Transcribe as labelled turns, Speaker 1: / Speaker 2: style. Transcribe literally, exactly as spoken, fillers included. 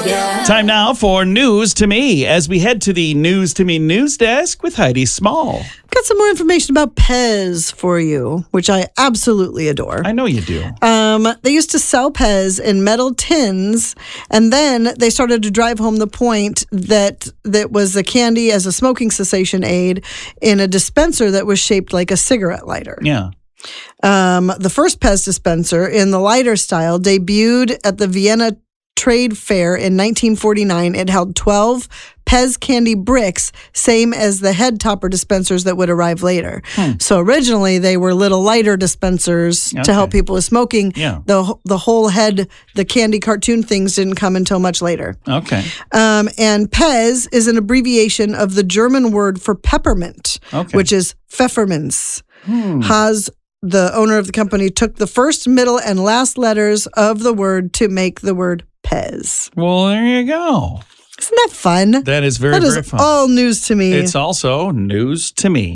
Speaker 1: yeah.
Speaker 2: Time now for News to Me as we head to the News to Me news desk with Heidi Small.
Speaker 1: Got some more information about Pez for you, which I absolutely adore.
Speaker 2: I know you do.
Speaker 1: Um, they used to sell Pez in metal tins, and then they started to drive home the point that that was a candy as a smoking cessation aid in a dispenser that was shaped like a cigarette lighter.
Speaker 2: Yeah.
Speaker 1: Um, the first Pez dispenser in the lighter style debuted at the Vienna Trade Fair in nineteen forty-nine. It held twelve Pez candy bricks, same as the head topper dispensers that would arrive later. Hmm. So originally they were little lighter dispensers okay. to help people with smoking.
Speaker 2: Yeah.
Speaker 1: The the whole head, the candy cartoon things didn't come until much later.
Speaker 2: Okay.
Speaker 1: Um, and Pez is an abbreviation of the German word for peppermint,
Speaker 2: okay.
Speaker 1: which is Pfefferminz.
Speaker 2: Hmm.
Speaker 1: Haas, the owner of the company, took the first, middle, and last letters of the word to make the word Pez.
Speaker 2: Well, there you go.
Speaker 1: Isn't that fun?
Speaker 2: That is very,
Speaker 1: that
Speaker 2: very
Speaker 1: is
Speaker 2: fun.
Speaker 1: All news to me.
Speaker 2: It's also news to me.